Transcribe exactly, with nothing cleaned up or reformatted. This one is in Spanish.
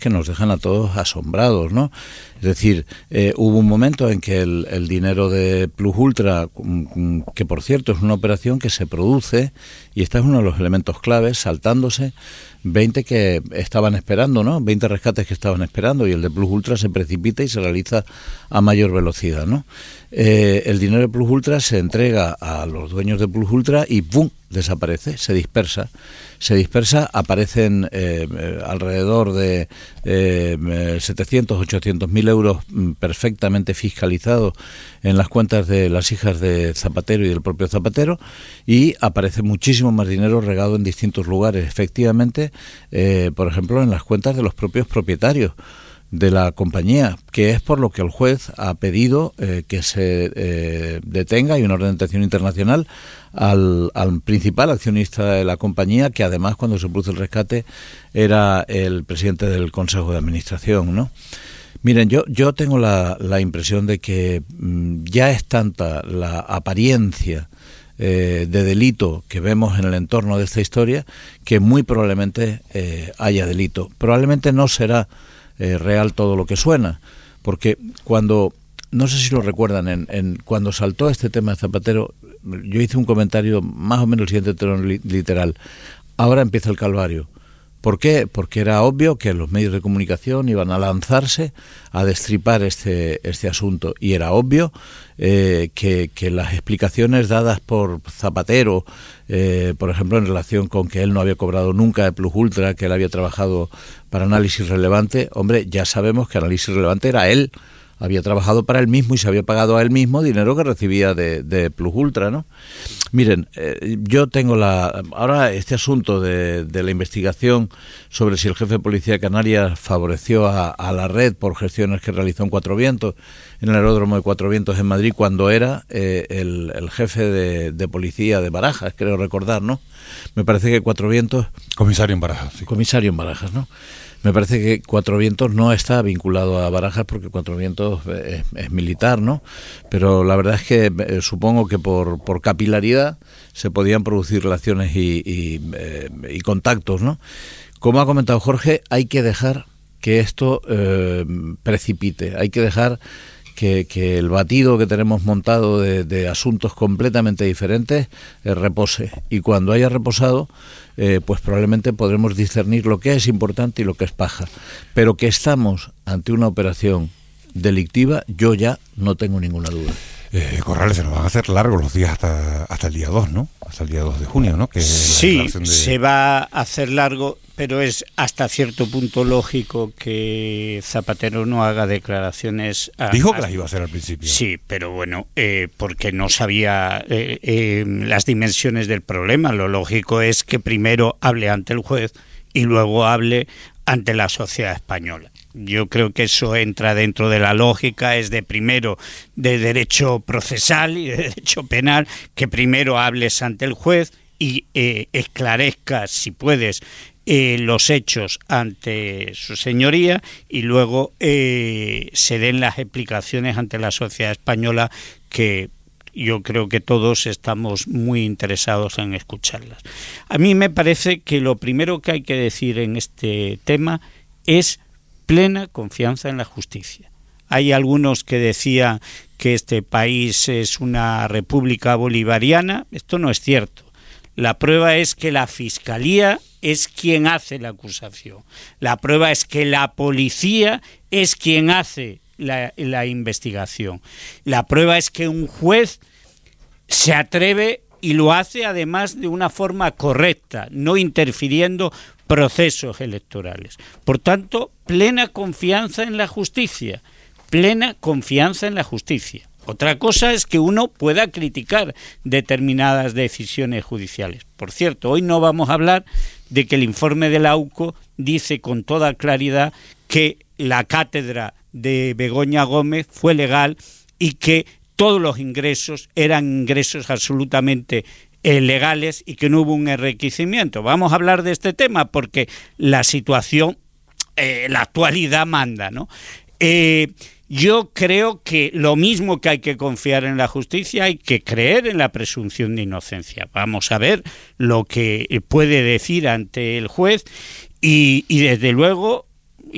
que nos dejan a todos asombrados, ¿no? Es decir, eh, hubo un momento en que el, el dinero de Plus Ultra, que por cierto es una operación que se produce, y este es uno de los elementos claves, saltándose veinte que estaban esperando, ¿no? veinte rescates que estaban esperando, y el de Plus Ultra se precipita y se realiza a mayor velocidad, ¿no? Eh, el dinero de Plus Ultra se entrega a los dueños de Plus Ultra y ¡pum!, desaparece, se dispersa. Se dispersa, aparecen eh, alrededor de eh, setecientos, ochocientos mil euros perfectamente fiscalizados en las cuentas de las hijas de Zapatero y del propio Zapatero, y aparece muchísimo más dinero regado en distintos lugares, efectivamente, eh, por ejemplo, en las cuentas de los propios propietarios de la compañía, que es por lo que el juez ha pedido eh, que se eh, detenga, y una orden de detención internacional al, al principal accionista de la compañía, que además cuando se produce el rescate era el presidente del Consejo de Administración, ¿no? Miren, yo, yo tengo la, la impresión de que mmm, ya es tanta la apariencia eh, de delito que vemos en el entorno de esta historia, que muy probablemente eh, haya delito. Probablemente no será Eh, real todo lo que suena, porque cuando, no sé si lo recuerdan, en, en cuando saltó este tema de Zapatero, yo hice un comentario más o menos el siguiente tono literal: ahora empieza el calvario. ¿Por qué? Porque era obvio que los medios de comunicación iban a lanzarse a destripar este, este asunto, y era obvio eh, que, que las explicaciones dadas por Zapatero, eh, por ejemplo, en relación con que él no había cobrado nunca de Plus Ultra, que él había trabajado para Análisis Relevante, hombre, ya sabemos que Análisis Relevante era él, había trabajado para él mismo y se había pagado a él mismo dinero que recibía de, de Plus Ultra, ¿no? Miren, eh, yo tengo la... Ahora, este asunto de, de la investigación sobre si el jefe de Policía de Canarias favoreció a, a la red por gestiones que realizó en Cuatro Vientos, en el aeródromo de Cuatro Vientos en Madrid, cuando era eh, el, el jefe de, de policía de Barajas, creo recordar, ¿no? Me parece que Cuatro Vientos... Comisario en Barajas, sí. Comisario en Barajas, ¿no? Me parece que Cuatro Vientos no está vinculado a Barajas, porque Cuatro Vientos es, es militar, ¿no? Pero la verdad es que eh, supongo que por, por capilaridad se podían producir relaciones y, y, eh, y contactos, ¿no? Como ha comentado Jorge, hay que dejar que esto eh, precipite, hay que dejar que, que el batido que tenemos montado de, de asuntos completamente diferentes eh, repose, y cuando haya reposado, Eh, pues probablemente podremos discernir lo que es importante y lo que es paja. Pero que estamos ante una operación delictiva, yo ya no tengo ninguna duda. Eh, Corrales, se nos van a hacer largos los días hasta, hasta el día dos, ¿no? Hasta el día dos de junio, ¿no? Que sí, de... se va a hacer largo, pero es hasta cierto punto lógico que Zapatero no haga declaraciones. A, Dijo a, que las iba a hacer al principio. Sí, pero bueno, eh, porque no sabía eh, eh, las dimensiones del problema. Lo lógico es que primero hable ante el juez y luego hable ante la sociedad española. Yo creo que eso entra dentro de la lógica, es de primero de derecho procesal y de derecho penal, que primero hables ante el juez y eh, esclarezcas, si puedes, eh, los hechos ante su señoría, y luego eh, se den las explicaciones ante la sociedad española, que yo creo que todos estamos muy interesados en escucharlas. A mí me parece que lo primero que hay que decir en este tema es plena confianza en la justicia. Hay algunos que decían que este país es una república bolivariana. Esto no es cierto. La prueba es que la Fiscalía es quien hace la acusación. La prueba es que la policía es quien hace la, la investigación. La prueba es que un juez se atreve y lo hace además de una forma correcta, no interfiriendo procesos electorales. Por tanto, plena confianza en la justicia, plena confianza en la justicia. Otra cosa es que uno pueda criticar determinadas decisiones judiciales. Por cierto, hoy no vamos a hablar de que el informe de la U C O dice con toda claridad que la cátedra de Begoña Gómez fue legal y que todos los ingresos eran ingresos absolutamente eh, legales y que no hubo un enriquecimiento. Vamos a hablar de este tema porque la situación, eh, la actualidad manda, ¿no? Eh, yo creo que lo mismo que hay que confiar en la justicia, hay que creer en la presunción de inocencia. Vamos a ver lo que puede decir ante el juez y, y desde luego